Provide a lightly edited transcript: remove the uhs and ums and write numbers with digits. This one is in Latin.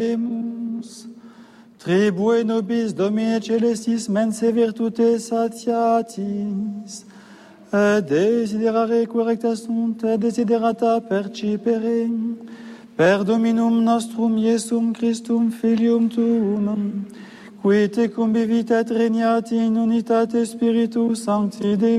Tribue nobis Domine Celestis mense virtute satiatis, et desiderare correcta sunt, et desiderata percipere, per Dominum nostrum Iesum Christum Filium Tuum, qui tecum vivit et regnat in unitate Spiritus Sancti Deus,